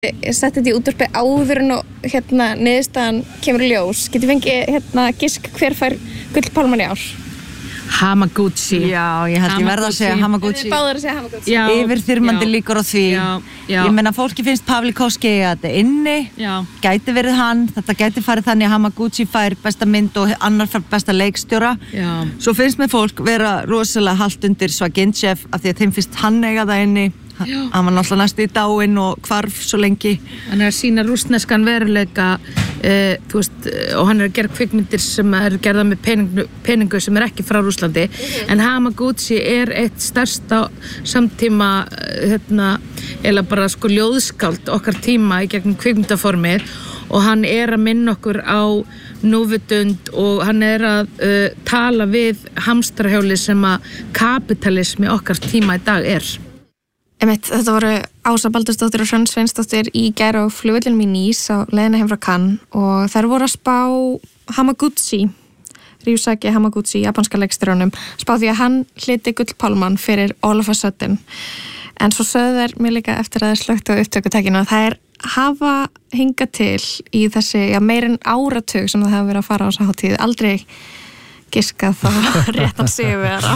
setti þetta í útvarpi áður en niðurstaðan kemur í ljós. Getið fengið gisk hver fær gullpálmann í ár? Hamaguchi. Já, ég held ég verða að segja Hamaguchi. Þið báðar að segja Hamaguchi. Yfirþyrmandi líkur á því. Já. Ég meina fólki finnst Pawlikowski að þetta inni. Já. Gæti verið hann. Þetta gæti farið þannig að Hamaguchi fær besta mynd og annar fær besta leikstjóra. Já. Svo finnst mér fólk vera rosalega halt undir Swaginchev af því að þeim finnst hann eiga það inni. Hann var náttúrulega næstu í dáinn og hvarf svo lengi. Hann að sína rússneskan veruleika og hann að gera kvikmyndir sem gerða með peningu sem ekki frá Rússlandi. En Hamaguchi eitt stærsta samtíma eða bara ljóðskáld okkar tíma í gegnum kvikmyndaformið og hann að minna okkur á núvitund og hann að tala við hamstrahjóli sem að kapitalismi okkar tíma í dag Þetta voru Ása Baldursdóttir og Hrönn Sveinsdóttir í gær á flugvellinum í Nice á leiðina heim frá Cannes og þær voru að spá Hamaguchi, Ryusaki Hamaguchi, japanska leikstjóranum, spá því að hann hlyti gullpálmann fyrir All of a Sudden. En svo sögðu þær mér líka eftir að það slöktu á upptökutækinu að þær hafa hingað til í þessi meir en áratug sem það hafa verið að fara á þessa hátíð, aldrei giskað það réttan sigurvegara.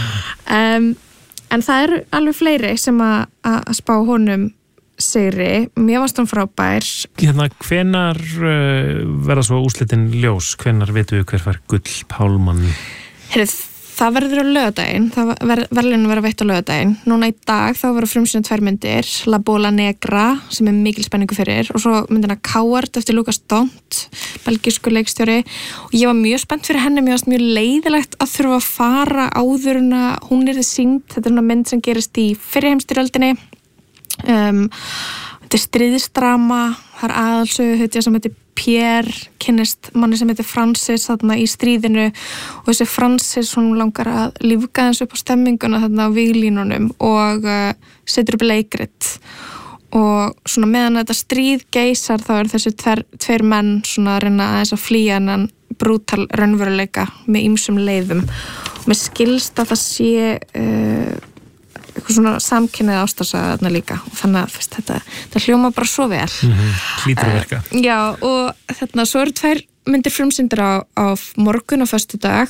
En það eru alveg fleiri sem að spá honum sigri. Mér varst hún frábær. Hvenær verða svo úrslitin ljós? Hvenær vitum við hver fær gullpálmann? Það verður á laugardaginn. Verðlaun verður veitt á laugardaginn. Núna í dag þá verður frumsýna 2 myndir. La Bola Negra sem mikil spenningu fyrir og svo myndina Coward eftir Lucas Dont, belgísku leikstjóri. Og ég var mjög spennt fyrir henni. Mér varst mjög leiðilegt að þurfa að fara áður en að hún yrði sýnd. Þetta er mynd sem gerist í fyrri heimsstyrjöldinni. Þetta er stríðisdrama. Það er aðalsöguhetja sem heitir Pierre, kynnist manni sem heitir Francis þarna í stríðinu og þessi Francis hún langar að lífga þessu upp á stemminguna þarna á víglínunum og setur upp leikrit og svona meðan þetta stríð geisar þá er þessi tveir menn svona að reyna aðeins að flýja hennan brútal raunveruleika með ýmsum leiðum og mér skilst að það sé eitthvað svona samkynnið ástarsaga þarna líka og þannig að þetta hljóma bara svo vel. Hlýtur að verka. Já og þarna svo eru 2 myndir frumsýndir á morgun á föstudag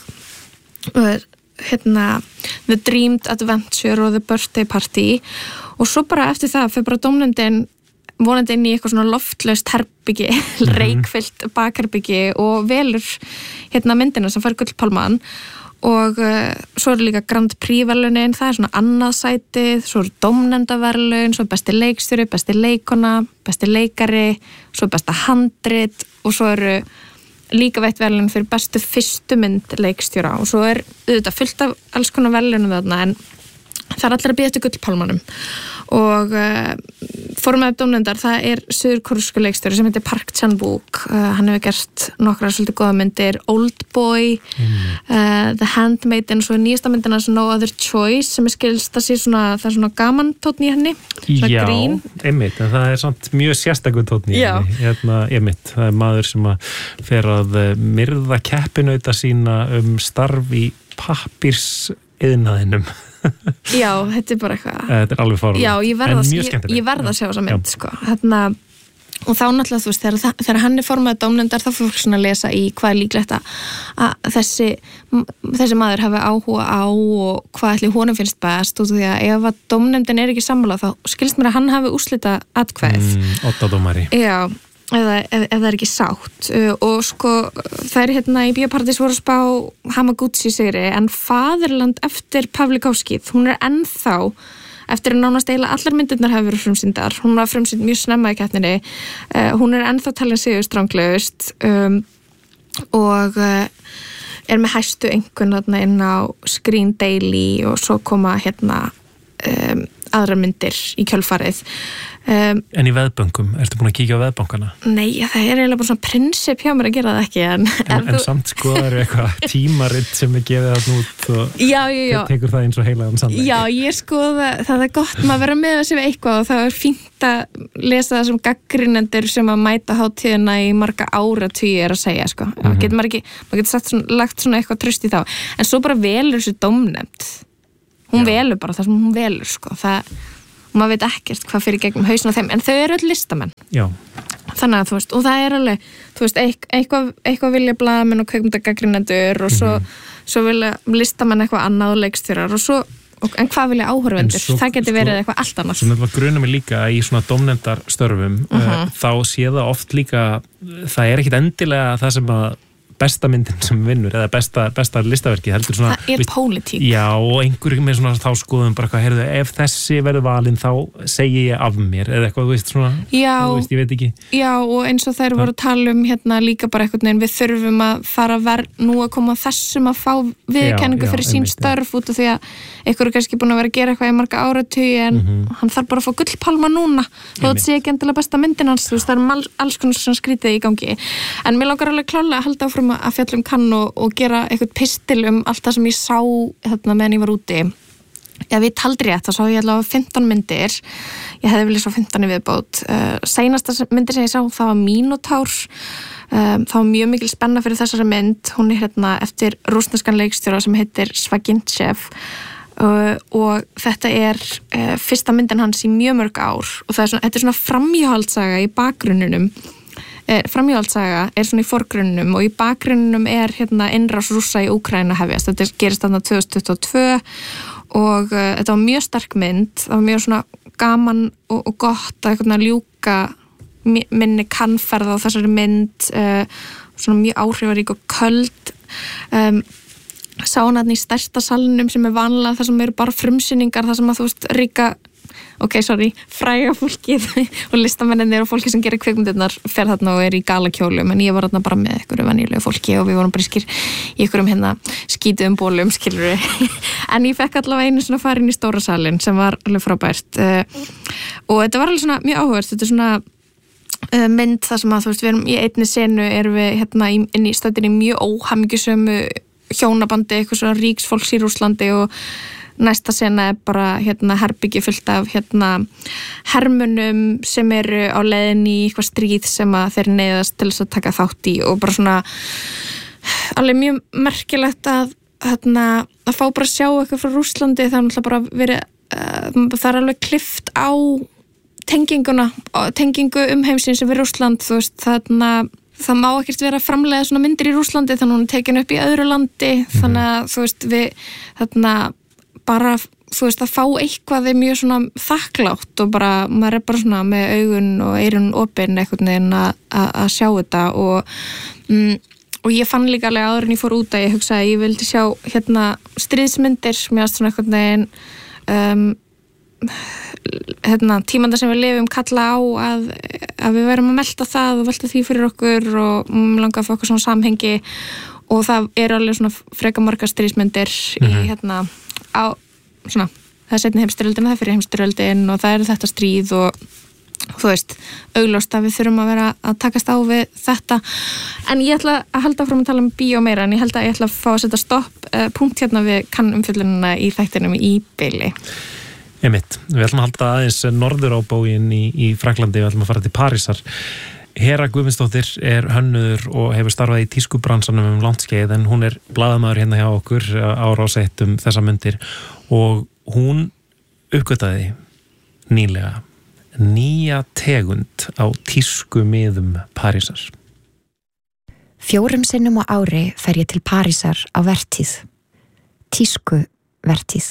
The Dreamed Adventure og The Birthday Party og svo bara eftir það fyrir bara dómnefndin vonandi inn í eitthvað svona loftlaust herbyggi, reykfyllt bakherbyggi og velur myndina sem fær gullpálmann og svo eru líka Grand Prix verðlaunin, það er svona annað sætið, svo eru dómnefndaverðlaun, svo besti leikstjóri, besti leikona, besti leikari, svo besta handrit og svo eru líka veitt verðlaun fyrir bestu fyrstu mynd leikstjóra og svo auðvitað fullt af alls konar verðlaunum þarna en það er allir að bíða eftir gullpálmanum og formaður dómnefndar það er suðurkóreskur leikstjóri sem heitir Park Chan-wook hann hefur gert nokkrar svolítið góða myndir Oldboy, The Handmaiden og svo nýjasta myndina No Other Choice sem skilst að sé svona það er svona gaman tónn í henni Já, einmitt, en það er samt mjög sérstakur tónn í henni einmitt, það er maður sem að fer að myrða keppinauta sína starf í pappírsiðnaðinum Já, þetta er bara eitthvað Þetta er alveg fárlega Já, ég verð að sjá þessa mynd sko. Og þá náttúrulega þú veist þegar hann er formaður dómnefndar þá fyrir fólk svona að lesa í hvað er líklegt að þessi maður hafi áhuga á og hvað ætli honum finnst best og því að ef að dómnefndin er ekki sammála þá skilst mér að hann hafi úrslita atkvæðið Oddadómari Já ef það er ekki sátt og sko þær í Bíóparadís voru að spá Hamaguchi sigri en Faðirland eftir Pawlikowski hún er ennþá eftir að nánast eiginlega allar myndirnar hafa verið frumsýndar hún var frumsýnd mjög snemma í keppninni hún er ennþá talin sigur stranglegust og er með hæstu einhvern þarna inn á Screen Daily og svo koma aðrar myndir í kjölfarið En í veðböngum, ertu búin að kíkja á veðbankana? Nei, það er eiginlega bara svona prinsip hjá mér að gera það ekki En samt skoðar eitthvað tímaritt sem er gefið það út og Já tekur það eins og heilagan sannleik Já, ég skoða, það er gott maður vera með þessi við eitthvað og það er fínt að lesa það sem gagnrýnendur sem að mæta hátíðina í marga áratugi er að segja sko. Getur maður getur lagt svona eitthvað traust í þá en svo bara velur þessi dómnefnd hún velur bara það sem hún velur sko. og maður veit ekkert hvað fyrir gegnum hausinn á þeim, en þau eru öll listamenn. Já. Þannig að, þú veist, og það er alveg, þú veist, eitthvað vilja blaðamenn og kvikmyndagagnrýnendur og svo vilja listamenn eitthvað annað og leikstjórar og svo, en hvað vilja áhorfendur? Það getur verið eitthvað allt annað. Svo þetta grunar mig líka í svona dómnefndarstörfum, þá sé það oft líka, það er ekkit endilega það sem að besta myndin sem vinnur eða besta listaverki heldur svona það pólitík. Já, og einhverjum með svona þá skoðum bara hvað, heyrðu, ef þessi verður valinn þá segi ég af mér eða eitthvað, þú veist svona, þú veist, ég veit ekki. Já, og eins og þær voru að tala hérna líka bara einhvern veginn, við þurfum að fara nú að koma þessum að fá viðurkenningu fyrir sín störf út af því að einhver er kannski búin að vera að gera eitthvað í marga áratugi en hann þarf bara að fá gullpálma núna þó þetta sé ekki endilega besta myndin hans, þú veist, það er alls konar svona skrítið í gangi. En mér langar alveg klálega að halda áfram að fjalla Cannes og gera eitthvað pistil allt það sem ég sá meðan ég var úti. Ef ég taldi rétt, þá sá ég allavega 15 myndir. Ég hefði viljað svo 15 í viðbót. Seinasta myndir sem ég sá, það var Minotaur. Það var mjög mikil spenna fyrir þessari mynd. Hún er eftir rússneskan leikstjóra sem heitir Svagintsev. Og þetta er fyrsta myndin hans í mjög mörg ár og þetta er svona framhjáhaldssaga í bakgrunninum. Framhjáhaldssaga er svona í forgrunnum og í bakgrunnum er innrás Rússa í Úkraínu hefjast. Þetta gerist þarna 2022 og þetta var mjög sterk mynd. Það var mjög svona gaman og gott að ljúka minni kannferð á þessari mynd, svona mjög áhrifarík og köld. Sá hann í stærsta salnum sem er vanlega þar sem eru bara frumsýningar, þar sem að þú veist ríka fræga fólkið og listamennir og fólki sem gerir kvikmyndirnar fer þarna og er í galakjólum, en ég var þarna bara með einhverju venjulegu fólki og við vorum bara í einhverjum skítuðum bólum, skilur við. En ég fekk allavega einu svona farin í stóra salin sem var alveg frábært og þetta var alveg svona mjög áhugavert. Þetta er svona mynd þar sem að þú veist, við erum í einni senu, erum við inn í stöðinni mjög óhamingjusömu hjónabandi, eitthvað svona ríks fólks í Rússlandi og næsta sena er bara herbyggi fullt af hermunum sem eru á leiðin í eitthvað stríð sem að þeir neyðast til þess að taka þátt í og bara svona alveg mjög merkilegt að fá bara að sjá eitthvað frá Rússlandi. Það er náttúrulega bara verið það er alveg klift á tengingu heimsins sem við Rússland, þú veist, það má ekkert vera að framleiða svona myndir í Rússlandi þannig að hún er tekin upp í öðru landi þannig að þú veist við bara, þú veist, að fá eitthvað er mjög svona þakklátt og bara, maður er bara svona með augun og eyrun opin einhvern veginn að sjá þetta og ég fann líka alveg áður en ég fór út að ég hugsaði að ég vildi sjá stríðsmyndir, mér varst svona einhvern veginn tímanda sem við lifum kalla á að við verum að melta það og velta því fyrir okkur og langa að fá okkur svona samhengi og það eru alveg svona freka margar stríðsmyndir í á svona, það er seinni heimsstyrjöldin, það er fyrir heimsstyrjöldin og það eru þetta stríð og þú veist, augljóst að við þurfum að vera að takast á við þetta. En ég ætla að halda fram að tala bíó meira, en ég held að ég ætla að fá að setja stopp punkt við Cannes-umfjöllunina í þættinum í bili. Einmitt, við ætlum að halda aðeins norður á bóginn í Fraklandi, við ætlum að fara til Parísar. Hera Guðmundsdóttir er hönnuður og hefur starfað í tískubransanum langt skeið, en hún er blaðamaður hjá okkur á Rás 1 þessa myndir og hún uppgötaði nýlega nýja tegund á tískumiðum Parísar. 4 sinnum á ári fer ég til Parísar á vertíð. Tískuvertíð.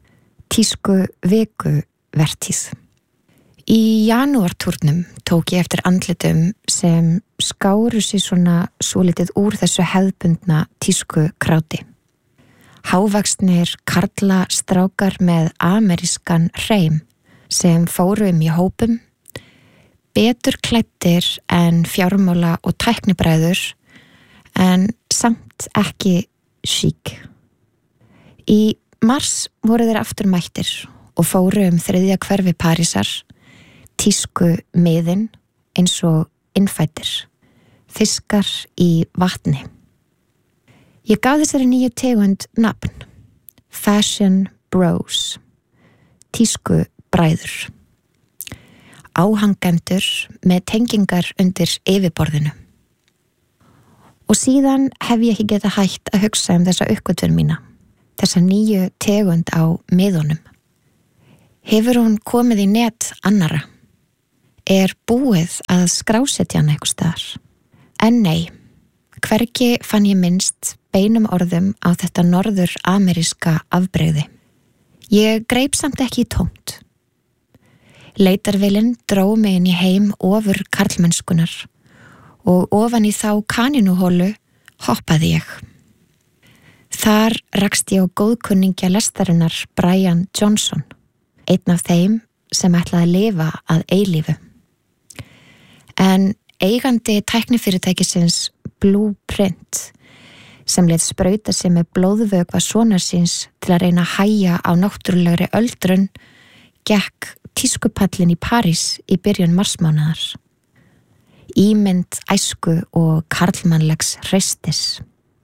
Tískuviku-vertíð. Í janúartúrnum tók ég eftir andlitum sem skáru sig svona svolítið úr þessu hefðbundna tískukráti. Hávaxnir karla strákar með amerískan hreim sem fóru í hópum, betur klæddir en fjármála og tæknibræður, en samt ekki sík. Í mars voru þeir aftur mættir og fóru 3. hverfi Parísar, tísku miðin eins og innfættir, fiskar í vatni. Ég gaf þessari nýju tegund nafn, Fashion Bros, tísku bræður. Áhangendur með tengingar undir yfirborðinu. Og síðan hef ég ekki getað hætt að hugsa þessa uppgötvun mína, þessa nýju tegund á miðunum. Hefur hún komið í net annara? Búið að skrásetja hann eitthvað staðar? En nei, hvergi fann ég minnst beinum orðum á þetta norður-ameríska afbrigði. Ég greip samt ekki í tómt. Leitarvélin dró mig inn í heim ofur karlmennskunar og ofan í þá kanínuhólu hoppaði ég. Þar rakst ég á góðkunningja lestarinnar Brian Johnson, einn af þeim sem ætlaði að lifa að eilífu. En eigandi tæknifyrirtækisins Blueprint, sem lét sprauta sig með blóðvökva sonar síns til að reyna að hægja á náttúrulegri öldrun, gekk tískupallin í París í byrjun marsmánaðar. Ímynd æsku og karlmannlegs hreistis.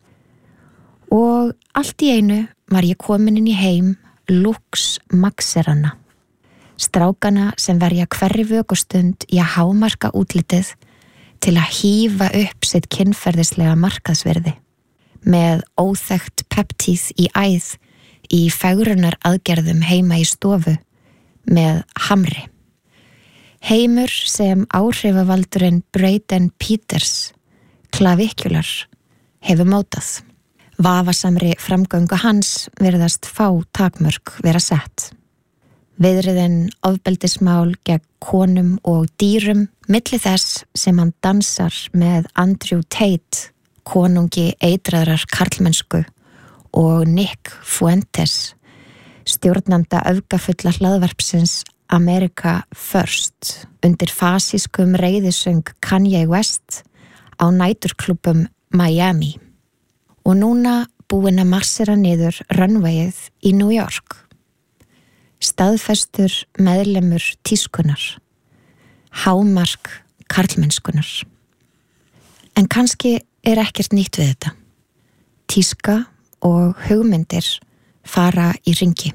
Og allt í einu var ég komin inn í heim Lux Maxerana. Strákana sem verja hverri vökustund í að hámarka útlitið til að hífa upp sitt kynferðislega markaðsverði með óþekkt peptíð í æð í fegrunar aðgerðum heima í stofu með hamri. Heimur sem áhrifavaldurinn Braden Peters, klavikjular, hefur mótað. Vafasamri framgöngu hans virðast fá takmörk vera sett. Viðriðin ofbeldismál gegn konum og dýrum milli þess sem hann dansar með Andrew Tate, konungi eitraðrar karlmennsku, og Nick Fuentes, stjórnanda öfgafulla hlaðvarpsins America First, undir fasískum reiðisöng Kanye West á næturklúbbum Miami. Og núna búin að marsera niður runwayið í New York. Staðfestur meðlemur tískunar, hámark karlmennskunar. En kannski ekkert nýtt við þetta. Tíska og hugmyndir fara í hringi.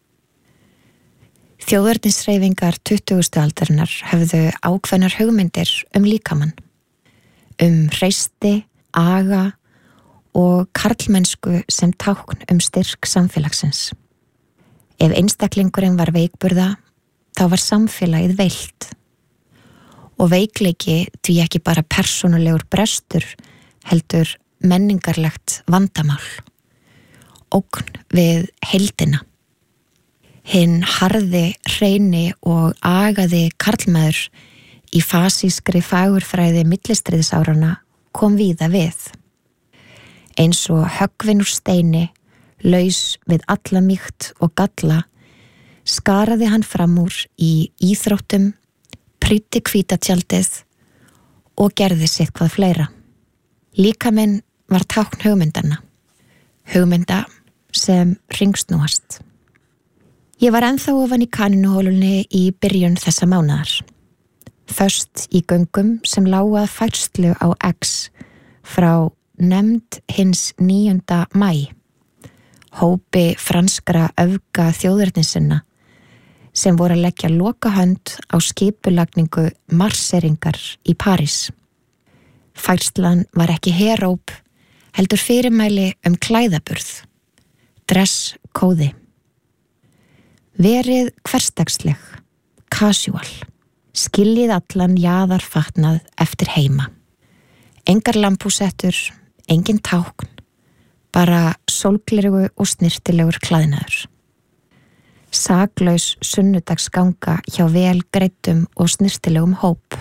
Þjóðernishreyfingar 20. aldarinnar höfðu ákveðnar hugmyndir líkamann, hreisti, aga og karlmennsku sem tákn styrk samfélagsins. Ef einstaklingurinn var veikburða, þá var samfélagið veilt. Og veikleiki því ekki bara persónulegur brestur, heldur menningarlegt vandamál. Ógn við heildina. Hinn harði, hreini og agaði karlmaður í fasískri fagurfræði millistriðsárana kom víða við. Eins og höggvin úr steini, laus við alla mýkt og galla, skaraði hann fram úr í íþróttum, prýddi hvítatjaldið og gerði sitt hvað fleira. Líkaminn var tákn hugmyndanna, hugmynda sem hringsnúast. Ég var ennþá ofan í kanínuhólunni í byrjun þessa mánaðar. Föst í göngum sem lágu að færslu á X frá nefnd hins 9. maí, hópi franskra öfga þjóðernissinna sem voru að leggja lokahönd á skipulagningu marseringar í París. Færslan var ekki heróp, heldur fyrirmæli klæðaburð, dresskóði. Verið hversdagsleg, casual, skiljið allan jaðarfatnað eftir heima. Engar lampúsettur, engin tákn, bara sólglerugu og snirtilegur klæðnaður. Saklaus sunnudagsganga hjá vel greiddum og snirtilegum hóp.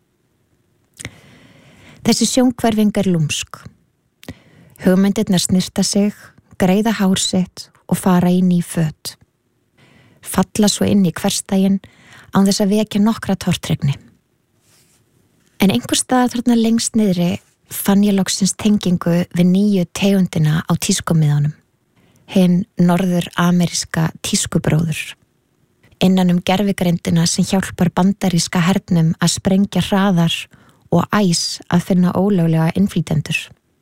Þessi sjónkverfing lúmsk. Hugmyndirnar snirta sig, greiða hár sitt og fara í ný föt. Falla svo inn í hversdaginn án þess að vekja nokkra tortryggni. En einhvers staðar þarna lengst niðri fann ég loksins tengingu við nýju tegundina á tískumiðunum, hinn norður-ameríska tískubróður. Innan gervigreindina sem hjálpar bandaríska hernum að sprengja hraðar og æs að finna ólöglega innflytjendur.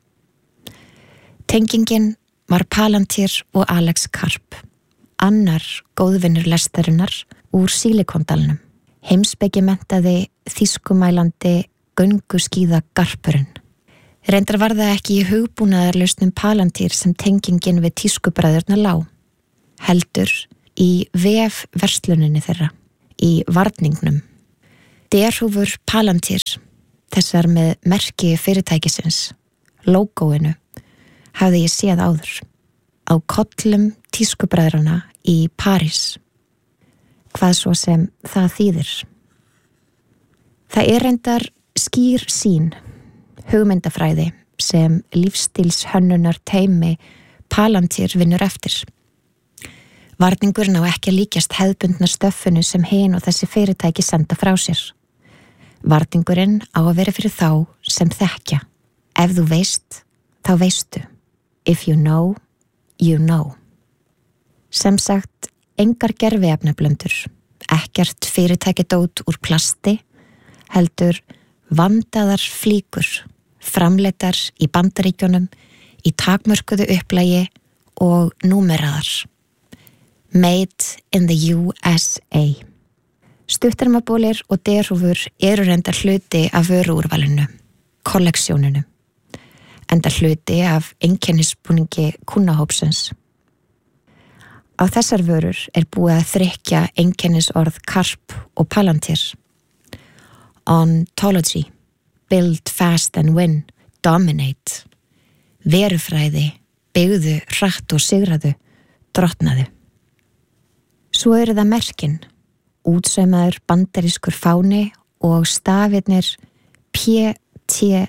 Tengingin var Palantir og Alex Karp, annar góðvinur lestarinnar úr Sílikondalnum, heimspekimenntaði þýskumælandi gönguskíða garpurinn. Reyndar var það ekki í hugbúnaðarlausnum Palantir sem tengingin við tískubræðurna lá, heldur í vefversluninni þeirra, í varningnum. Derhúfur Palantir, þessar með merki fyrirtækisins, lógóinu, hafði ég séð áður, á kollum tískubræðrana í París. Hvað svo sem það þýðir. Það reyndar skýr sýn, hugmyndafræði sem lífstílshönnunar teymi Palantir vinnur eftir. Varningurinn á ekki að líkjast hefðbundna stöffinu sem hin og þessi fyrirtæki senda frá sér. Varningurinn á að vera fyrir þá sem þekkja. Ef þú veist, þá veistu. If you know, you know. Sem sagt, engar gerviefnablöndur, ekkert fyrirtækidót úr plasti, heldur vandaðar flíkur, framleiddar í Bandaríkjunum, í takmörkuðu upplægi og númeraðar. Made in the USA. Stuttarmabólir og derhúfur eru reyndar hluti af vöruúrvalinu, kolleksjóninu, enda hluti af einkennisbúningi kunnahópsins. Á þessar vörur búið að þrykkja einkennisorð Karp og Palantir. Ontology, build fast and win, dominate. Verufræði, byggðu, hratt og sigraðu, drottnaðu. Svo eru það merkin, útsaumaður bandarískur fáni og stafirnir PTFB.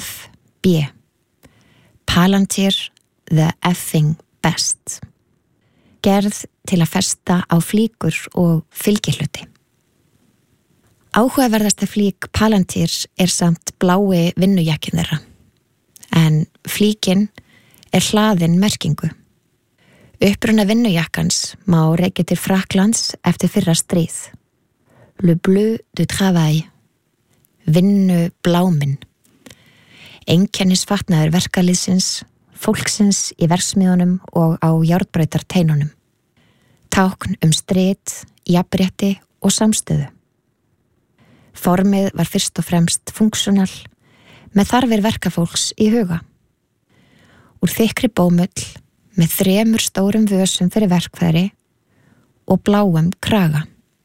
Palantir the effing best. Gerð til að festa á flíkur og fylgihluti. Áhugaverðasta flík Palantirs samt blái vinnujakkin þeirra, en flíkin hlaðin merkingu. Uppruna vinnujakkans má rekja til Frakklands eftir fyrra stríð. Le bleu du travail, vinnu bláminn. Einkennisfatnaður verkalýðsins, fólksins í verksmiðunum og á járnbrautarteinunum. Tákn strit, jafnrétti og samstöðu. Formið var fyrst og fremst funksjonal, með þarfir verkafólks í huga. Úr þykri bómull, með 3 stórum vösum fyrir verkfæri og bláum kraga.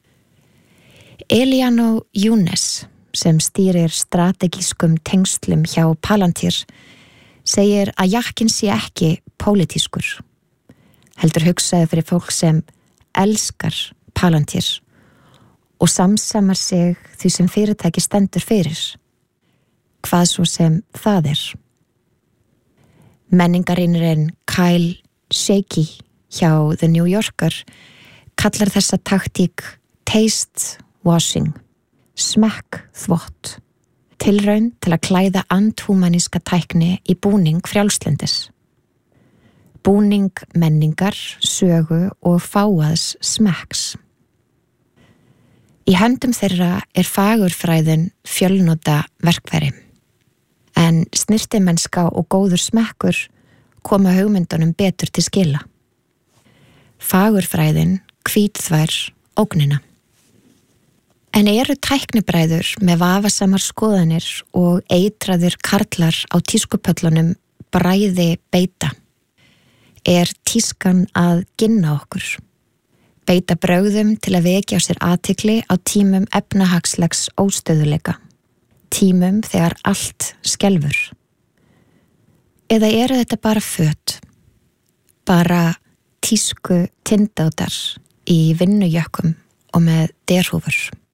Eliano Younes, sem stýrir strategískum tengslum hjá Palantir, segir að jakkin sé ekki pólitískur. Heldur hugsaði fyrir fólk sem elskar Palantir og samsamar sig því sem fyrirtæki stendur fyrir. Hvað svo sem það Menningarýnirinn Kyle Shaky hjá The New Yorker kallar þessa taktík taste washing, smekk þvott, tilraun til að klæða andhúmaníska tækni í búning frjálslendis. Búning menningar, sögu og fáaðs smekks. Í höndum þeirra fagurfræðin fjölnota verkfæri, en snyrtimennska og góður smekkur koma hugmyndunum betur til skila. Fagurfræðin hvítþvær ógnina. En eru tæknibræður með vafasamar skoðanir og eitraðir karlar á tískupöllunum bræði beita? Tískan að ginna okkur? Beita brögðum til að vekja á sér athygli á tímum efnahagslegs óstöðuleika? Tímum þegar allt skelfur? Eða eru þetta bara föt? Bara tísku tindádar í vinnujökkum og með derhúfur?